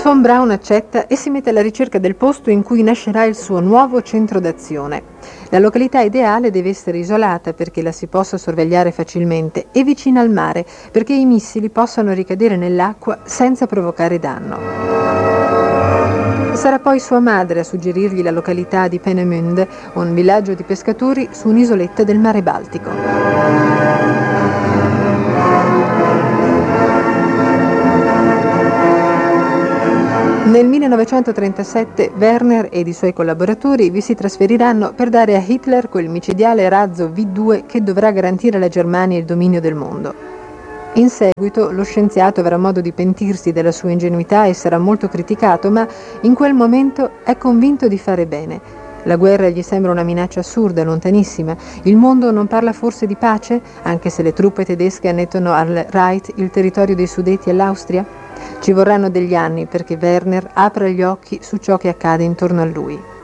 Von Braun accetta e si mette alla ricerca del posto in cui nascerà il suo nuovo centro d'azione. La località ideale deve essere isolata perché la si possa sorvegliare facilmente e vicina al mare perché i missili possano ricadere nell'acqua senza provocare danno. Sarà poi sua madre a suggerirgli la località di Peenemünde, un villaggio di pescatori su un'isoletta del mare Baltico. Nel 1937 Werner ed i suoi collaboratori vi si trasferiranno per dare a Hitler quel micidiale razzo V2 che dovrà garantire alla Germania il dominio del mondo. In seguito lo scienziato avrà modo di pentirsi della sua ingenuità e sarà molto criticato, ma in quel momento è convinto di fare bene. La guerra gli sembra una minaccia assurda, lontanissima. Il mondo non parla forse di pace, anche se le truppe tedesche annettano al Reich il territorio dei Sudeti e l'Austria? Ci vorranno degli anni perché Werner apra gli occhi su ciò che accade intorno a lui.